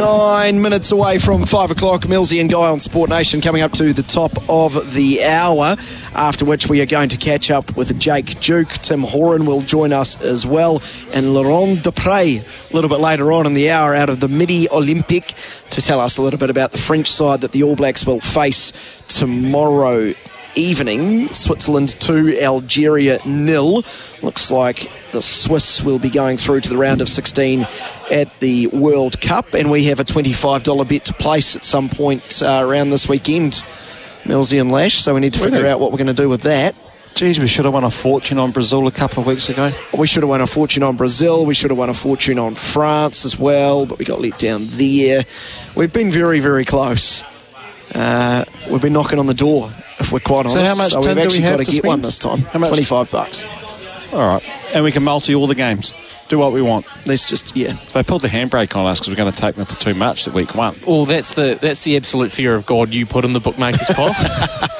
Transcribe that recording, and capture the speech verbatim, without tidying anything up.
Nine minutes away from five o'clock. Millsy and Guy on Sport Nation coming up to the top of the hour, after which we are going to catch up with Jake Duke. Tim Horan will join us as well, and Laurent Dupre a little bit later on in the hour out of the Midi Olympique to tell us a little bit about the French side that the All Blacks will face tomorrow evening. Switzerland two, Algeria nil. Looks like the Swiss will be going through to the round of sixteen at the World Cup, and we have a twenty-five dollars bet to place at some point uh, around this weekend, Millsy and Lash, so we need to really? figure out what we're going to do with that. Geez, we should have won a fortune on Brazil a couple of weeks ago. We should have won a fortune on Brazil. We should have won a fortune on France as well, but we got let down there. We've been very, very close. Uh, we've been knocking on the door, if we're quite honest. So how much so tin we've do actually we have got to, to get spend? one this time. How much? twenty-five bucks. All right. And we can multi all the games. Do what we want. Let's just, yeah. They pulled the handbrake on us because we're going to take them for too much at week one. Well, that's the that's the absolute fear of God you put in the bookmaker's pot.